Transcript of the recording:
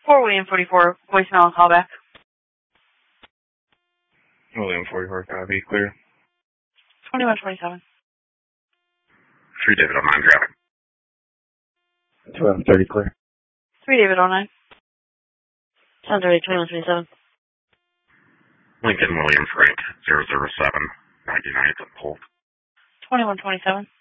4 William 44, voicemail and callback. William 44, copy, clear. 2127. 3 David 09, traffic. 1230, clear. 3 David 09. 1030, 2127. Lincoln William Frank, 007, 99th and Polk. 2127.